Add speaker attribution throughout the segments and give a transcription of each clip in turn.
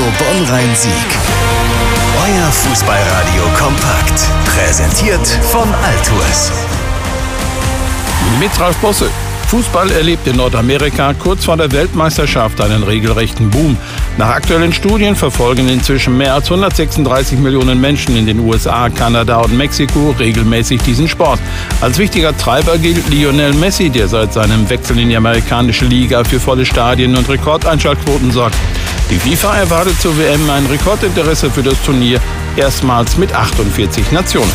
Speaker 1: Bonn-Rhein-Sieg. Euer Fußballradio kompakt. Präsentiert von Altours.
Speaker 2: Mit Ralf Bosse. Fußball erlebt in Nordamerika kurz vor der Weltmeisterschaft einen regelrechten Boom. Nach aktuellen Studien verfolgen inzwischen mehr als 136 Millionen Menschen in den USA, Kanada und Mexiko regelmäßig diesen Sport. Als wichtiger Treiber gilt Lionel Messi, der seit seinem Wechsel in die amerikanische Liga für volle Stadien und Rekordeinschaltquoten sorgt. Die FIFA erwartet zur WM ein Rekordinteresse für das Turnier, erstmals mit 48 Nationen.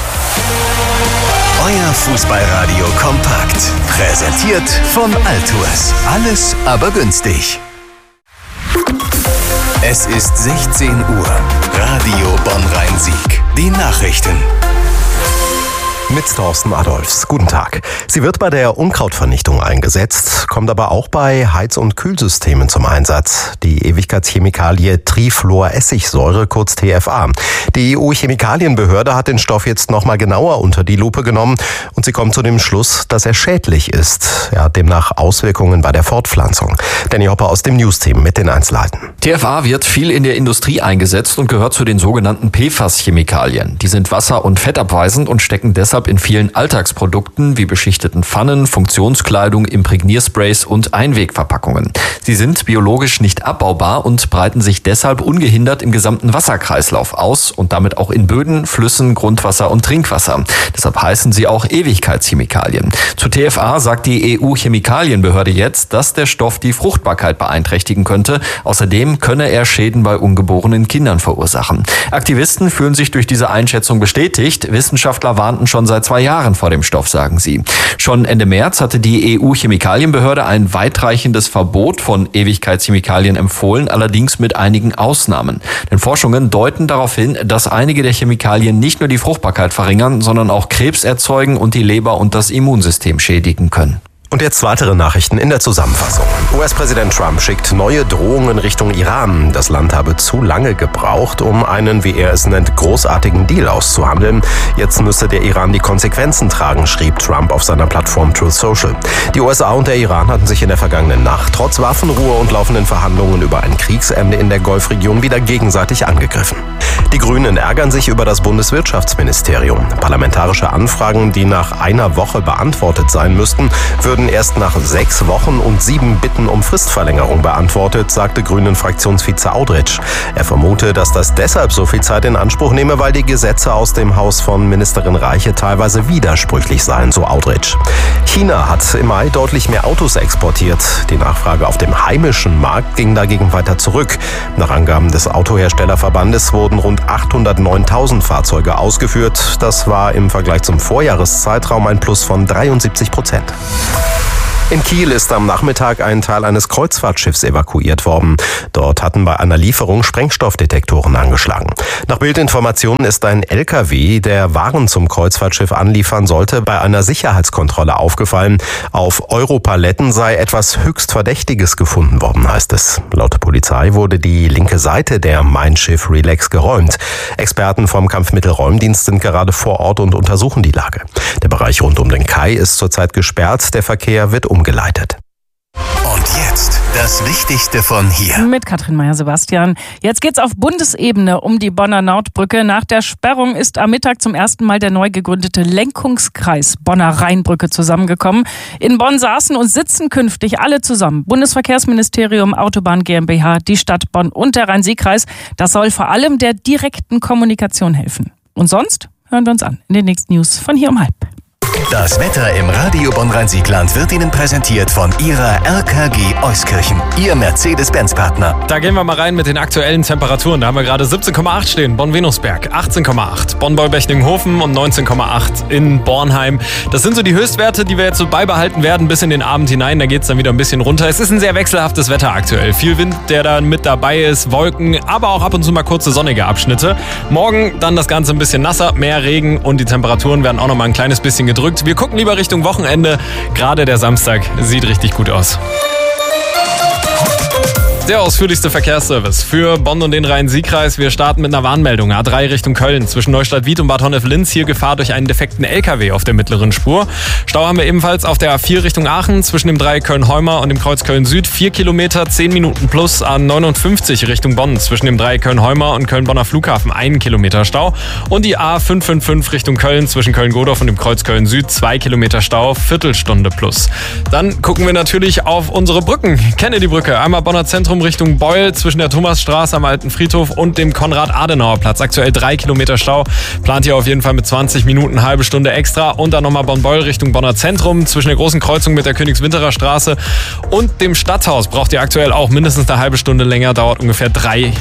Speaker 1: Euer Fußballradio kompakt. Präsentiert von Altours. Alles aber günstig. Es ist 16 Uhr. Radio Bonn-Rhein-Sieg. Die Nachrichten.
Speaker 3: Mit Thorsten Adolfs. Guten Tag. Sie wird bei der Unkrautvernichtung eingesetzt, kommt aber auch bei Heiz- und Kühlsystemen zum Einsatz. Die Ewigkeitschemikalie Trifluoressigsäure, kurz TFA. Die EU-Chemikalienbehörde hat den Stoff jetzt nochmal genauer unter die Lupe genommen und sie kommt zu dem Schluss, dass er schädlich ist. Er hat demnach Auswirkungen bei der Fortpflanzung. Danny Hopper aus dem News-Team mit den Einzelheiten.
Speaker 4: TFA wird viel in der Industrie eingesetzt und gehört zu den sogenannten PFAS-Chemikalien. Die sind wasser- und fettabweisend und stecken deshalb in vielen Alltagsprodukten wie beschichteten Pfannen, Funktionskleidung, Imprägniersprays und Einwegverpackungen. Sie sind biologisch nicht abbaubar und breiten sich deshalb ungehindert im gesamten Wasserkreislauf aus und damit auch in Böden, Flüssen, Grundwasser und Trinkwasser. Deshalb heißen sie auch Ewigkeitschemikalien. Zu TFA sagt die EU-Chemikalienbehörde jetzt, dass der Stoff die Fruchtbarkeit beeinträchtigen könnte. Außerdem könne er Schäden bei ungeborenen Kindern verursachen. Aktivisten fühlen sich durch diese Einschätzung bestätigt. Wissenschaftler warnten schon seit 2 Jahren vor dem Stoff, sagen sie. Schon Ende März hatte die EU-Chemikalienbehörde ein weitreichendes Verbot von Ewigkeitschemikalien empfohlen, allerdings mit einigen Ausnahmen. Denn Forschungen deuten darauf hin, dass einige der Chemikalien nicht nur die Fruchtbarkeit verringern, sondern auch Krebs erzeugen und die Leber und das Immunsystem schädigen können.
Speaker 3: Und jetzt weitere Nachrichten in der Zusammenfassung. US-Präsident Trump schickt neue Drohungen Richtung Iran. Das Land habe zu lange gebraucht, um einen, wie er es nennt, großartigen Deal auszuhandeln. Jetzt müsse der Iran die Konsequenzen tragen, schrieb Trump auf seiner Plattform Truth Social. Die USA und der Iran hatten sich in der vergangenen Nacht trotz Waffenruhe und laufenden Verhandlungen über ein Kriegsende in der Golfregion wieder gegenseitig angegriffen. Die Grünen ärgern sich über das Bundeswirtschaftsministerium. Parlamentarische Anfragen, die nach einer Woche beantwortet sein müssten, würden erst nach 6 Wochen und 7 Bitten um Fristverlängerung beantwortet, sagte Grünen-Fraktionsvize Audretsch. Er vermute, dass das deshalb so viel Zeit in Anspruch nehme, weil die Gesetze aus dem Haus von Ministerin Reiche teilweise widersprüchlich seien, so Audretsch. China hat im Mai deutlich mehr Autos exportiert. Die Nachfrage auf dem heimischen Markt ging dagegen weiter zurück. Nach Angaben des Autoherstellerverbandes wurden rund 809.000 Fahrzeuge ausgeführt. Das war im Vergleich zum Vorjahreszeitraum ein Plus von 73%. In Kiel ist am Nachmittag ein Teil eines Kreuzfahrtschiffs evakuiert worden. Dort hatten bei einer Lieferung Sprengstoffdetektoren angeschlagen. Nach Bildinformationen ist ein LKW, der Waren zum Kreuzfahrtschiff anliefern sollte, bei einer Sicherheitskontrolle aufgefallen. Auf Europaletten sei etwas höchst Verdächtiges gefunden worden, heißt es. Laut Polizei wurde die linke Seite der Mein Schiff Relax geräumt. Experten vom Kampfmittelräumdienst sind gerade vor Ort und untersuchen die Lage. Der Bereich rund um den Kai ist zurzeit gesperrt. Der Verkehr wird umgeleitet.
Speaker 1: Und jetzt das Wichtigste von hier.
Speaker 5: Mit Katrin Meyer-Sebastian. Jetzt geht's auf Bundesebene um die Bonner Nordbrücke. Nach der Sperrung ist am Mittag zum ersten Mal der neu gegründete Lenkungskreis Bonner Rheinbrücke zusammengekommen. In Bonn saßen und sitzen künftig alle zusammen. Bundesverkehrsministerium, Autobahn GmbH, die Stadt Bonn und der Rhein-Sieg-Kreis. Das soll vor allem der direkten Kommunikation helfen. Und sonst hören wir uns an in den nächsten News von hier um 12:30.
Speaker 1: Das Wetter im Radio Bonn-Rhein-Sieg-Land wird Ihnen präsentiert von Ihrer RKG Euskirchen, Ihr Mercedes-Benz-Partner.
Speaker 6: Da gehen wir mal rein mit den aktuellen Temperaturen. Da haben wir gerade 17,8 stehen, Bonn-Venusberg, 18,8, Bonn-Beulbechdinghofen und 19,8 in Bornheim. Das sind so die Höchstwerte, die wir jetzt so beibehalten werden bis in den Abend hinein. Da geht es dann wieder ein bisschen runter. Es ist ein sehr wechselhaftes Wetter aktuell. Viel Wind, der da mit dabei ist, Wolken, aber auch ab und zu mal kurze sonnige Abschnitte. Morgen dann das Ganze ein bisschen nasser, mehr Regen und die Temperaturen werden auch noch mal ein kleines bisschen gedrückt. Wir gucken lieber Richtung Wochenende. Gerade der Samstag sieht richtig gut aus. der ausführlichste Verkehrsservice für Bonn und den Rhein-Sieg-Kreis. Wir starten mit einer Warnmeldung. A3 Richtung Köln zwischen Neustadt-Wied und Bad Honnef-Linz. Hier Gefahr durch einen defekten LKW auf der mittleren Spur. Stau haben wir ebenfalls auf der A4 Richtung Aachen zwischen dem Dreieck Köln-Heuma und dem Kreuz Köln-Süd. 4 Kilometer, 10 Minuten plus. A59 Richtung Bonn zwischen dem Dreieck Köln-Heuma und Köln-Bonner Flughafen. 1 Kilometer Stau. Und die A555 Richtung Köln zwischen Köln-Godorf und dem Kreuz Köln-Süd. 2 Kilometer Stau, Viertelstunde plus. Dann gucken wir natürlich auf unsere Brücken. Kennedy-Brücke, einmal Bonner Zentrum Richtung Beul zwischen der Thomasstraße am Alten Friedhof und dem Konrad-Adenauer-Platz. Aktuell 3 Kilometer Stau. Plant hier auf jeden Fall mit 20 Minuten, halbe Stunde extra. Und dann nochmal Bonn-Beul Richtung Bonner Zentrum zwischen der großen Kreuzung mit der Königswinterer Straße und dem Stadthaus. Braucht ihr aktuell auch mindestens eine halbe Stunde länger. Dauert ungefähr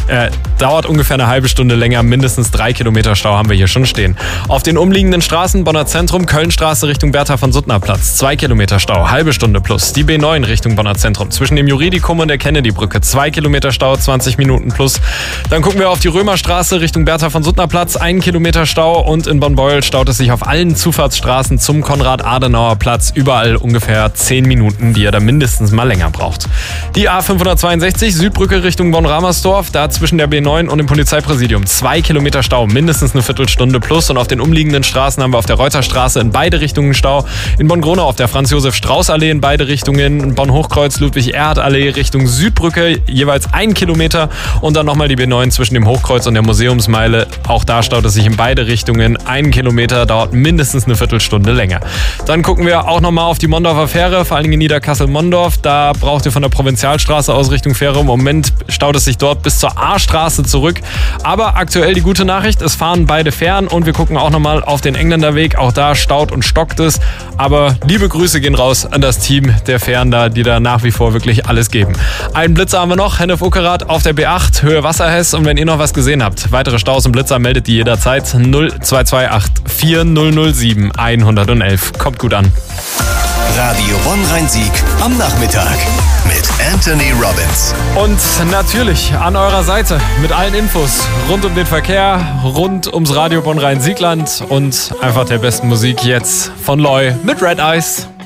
Speaker 6: eine halbe Stunde länger. Mindestens 3 Kilometer Stau haben wir hier schon stehen. Auf den umliegenden Straßen Bonner Zentrum, Kölnstraße Richtung Bertha von Suttner Platz. 2 Kilometer Stau, halbe Stunde plus. Die B9 Richtung Bonner Zentrum zwischen dem Juridikum und der Kennedy-Brücke. 2 Kilometer Stau, 20 Minuten plus. Dann gucken wir auf die Römerstraße Richtung Bertha von Suttner Platz. 1 Kilometer Stau und in Bonn-Beul staut es sich auf allen Zufahrtsstraßen zum Konrad-Adenauer-Platz. Überall ungefähr 10 Minuten, die ihr da mindestens mal länger braucht. Die A562 Südbrücke Richtung Bonn-Ramersdorf. Da zwischen der B9 und dem Polizeipräsidium. 2 Kilometer Stau, mindestens eine Viertelstunde plus. Und auf den umliegenden Straßen haben wir auf der Reuterstraße in beide Richtungen Stau. In Bonn-Gronau auf der Franz-Josef-Strauß-Allee in beide Richtungen. In Bonn-Hochkreuz Ludwig-Erhard-Allee Richtung Südbrücke jeweils 1 Kilometer und dann nochmal die B9 zwischen dem Hochkreuz und der Museumsmeile. Auch da staut es sich in beide Richtungen. 1 Kilometer, dauert mindestens eine Viertelstunde länger. Dann gucken wir auch nochmal auf die Mondorfer Fähre, vor allen Dingen in Niederkassel-Mondorf. Da braucht ihr von der Provinzialstraße aus Richtung Fähre. Im Moment staut es sich dort bis zur A-Straße zurück. Aber aktuell die gute Nachricht, es fahren beide Fähren und wir gucken auch nochmal auf den Engländerweg. Auch da staut und stockt es. Aber liebe Grüße gehen raus an das Team der Fähren da, die da nach wie vor wirklich alles geben. Einen Blitzer haben wir noch, Hennef-Uckerath auf der B8, Höhe Wasserhess. Und wenn ihr noch was gesehen habt, weitere Staus und Blitzer, meldet die jederzeit 0228 4007 111. Kommt gut an.
Speaker 1: Radio Bonn-Rhein-Sieg am Nachmittag mit Anthony Robbins.
Speaker 6: Und natürlich an eurer Seite mit allen Infos rund um den Verkehr, rund ums Radio Bonn-Rhein-Siegland und einfach der besten Musik jetzt von Loy mit Red Eyes.